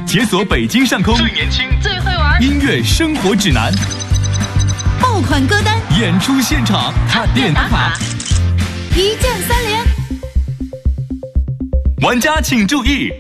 解锁北京上空最年轻、最会玩音乐生活指南， 爆款歌单， 演出现场看店打卡， 一键三连。 玩家请注意！